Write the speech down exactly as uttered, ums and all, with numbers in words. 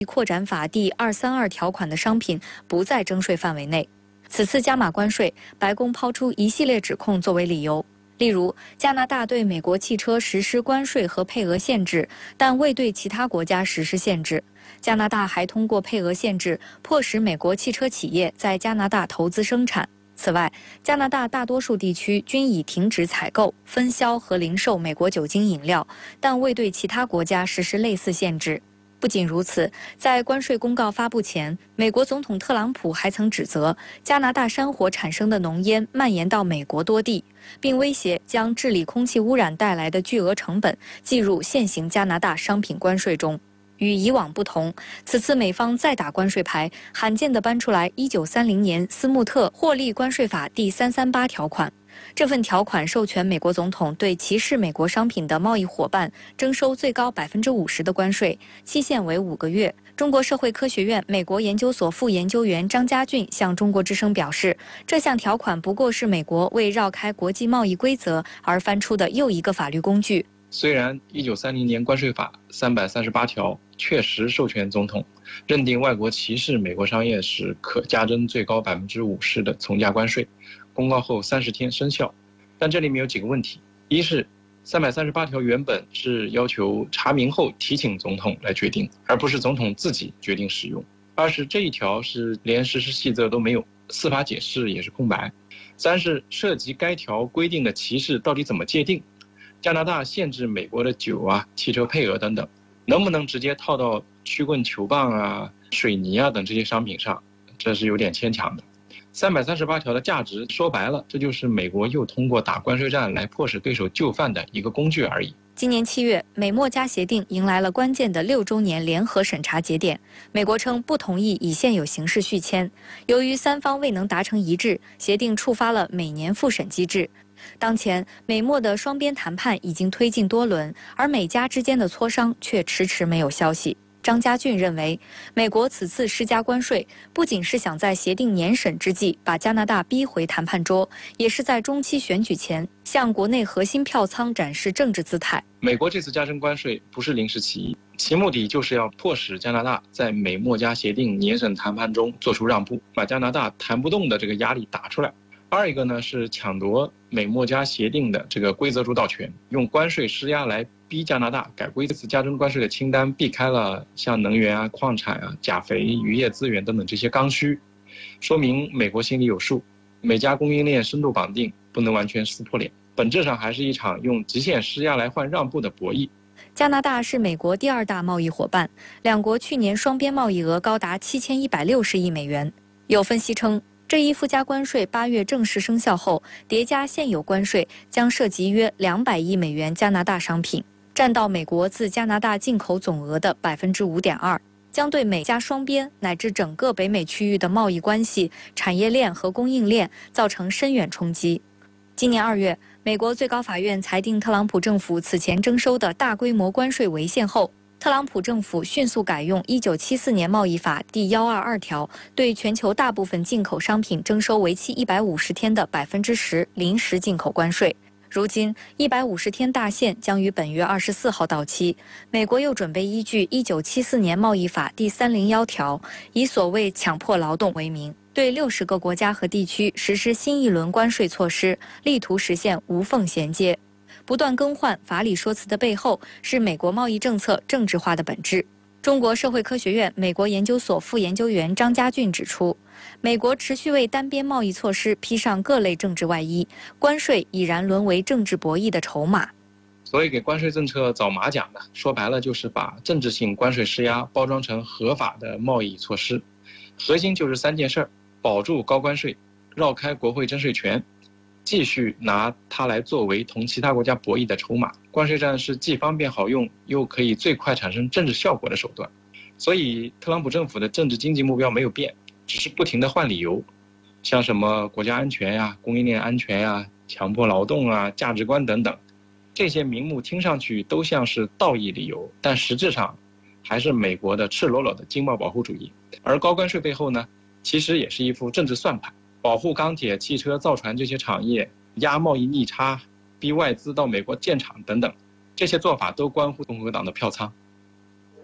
扩展法第二三二条款的商品不在征税范围内。此次加码关税，白宫抛出一系列指控作为理由。例如，加拿大对美国汽车实施关税和配额限制，但未对其他国家实施限制。加拿大还通过配额限制，迫使美国汽车企业在加拿大投资生产。此外，加拿大大多数地区均已停止采购、分销和零售美国酒精饮料，但未对其他国家实施类似限制。不仅如此，在关税公告发布前，美国总统特朗普还曾指责加拿大山火产生的浓烟蔓延到美国多地，并威胁将治理空气污染带来的巨额成本计入现行加拿大商品关税中。与以往不同，此次美方再打关税牌，罕见地搬出来一九三零年斯穆特获利关税法第三三八条款。这份条款授权美国总统对歧视美国商品的贸易伙伴征收最高百分之五十的关税，期限为五个月。中国社会科学院美国研究所副研究员张家俊向中国之声表示，这项条款不过是美国为绕开国际贸易规则而翻出的又一个法律工具。 虽然一九三零年关税法三百三十八条确实授权总统认定外国歧视美国商业时可加征最高百分之五十的从价关税，公告后三十天生效，但这里面有几个问题：一是三百三十八条原本是要求查明后提请总统来决定，而不是总统自己决定使用；二是这一条是连实施细则都没有，司法解释也是空白；三是涉及该条规定的歧视到底怎么界定？加拿大限制美国的酒啊、汽车配额等等，能不能直接套到曲棍球棒啊、水泥啊等这些商品上？这是有点牵强的。三百三十八条的价值说白了，这就是美国又通过打关税战来迫使对手就范的一个工具而已。 今年七月，美墨加协定迎来了关键的六周年联合审查节点。美国称不同意以现有形式续签，由于三方未能达成一致，协定触发了每年复审机制。当前，美墨的双边谈判已经推进多轮，而美加之间的磋商却迟迟没有消息。张家俊认为，美国此次施加关税，不仅是想在协定年审之际把加拿大逼回谈判桌，也是在中期选举前向国内核心票仓展示政治姿态。 美国这次加征关税不是临时起意，其目的就是要迫使加拿大在美墨加协定年审谈判中做出让步，把加拿大谈不动的这个压力打出来。二一个呢是抢夺美墨加协定的这个规则主导权，用关税施压来逼加拿大改规。这次加征关税的清单避开了像能源啊、矿产啊、钾肥、渔业资源等等这些刚需，说明美国心里有数，美加供应链深度绑定，不能完全撕破脸。本质上还是一场用极限施压来换让步的博弈。 加拿大是美国第二大贸易伙伴，两国去年双边贸易额高达七千一百六十亿美元。有分析称，这一附加关税八月正式生效后，叠加现有关税，将涉及约两百亿美元加拿大商品，占到美国自加拿大进口总额的百分之五点二，将对美加双边乃至整个北美区域的贸易关系、产业链和供应链造成深远冲击。今年二月，美国最高法院裁定特朗普政府此前征收的大规模关税违宪后，特朗普政府迅速改用一九七四年贸易法第一百二十二条，对全球大部分进口商品征收为期一百五十天的百分之十临时进口关税。如今，一百五十天大限将于本月二十四号到期。美国又准备依据一九七四年贸易法第三百一条，以所谓强迫劳动为名，对六十个国家和地区实施新一轮关税措施，力图实现无缝衔接。不断更换法理说辞的背后，是美国贸易政策政治化的本质。中国社会科学院美国研究所副研究员张家俊指出，美国持续为单边贸易措施披上各类政治外衣，关税已然沦为政治博弈的筹码。 所以给关税政策找马甲呢，说白了就是把政治性关税施压包装成合法的贸易措施，核心就是三件事：保住高关税，绕开国会征税权，继续拿它来作为同其他国家博弈的筹码。关税战是既方便好用，又可以最快产生政治效果的手段。所以特朗普政府的政治经济目标没有变，只是不停地换理由，像什么国家安全呀、供应链安全呀、强迫劳动啊、价值观等等，这些名目听上去都像是道义理由，但实质上还是美国的赤裸裸的经贸保护主义。而高关税背后呢，其实也是一副政治算盘，保护钢铁、汽车、造船这些产业，压贸易逆差，逼外资到美国建厂等等，这些做法都关乎共和党的票仓。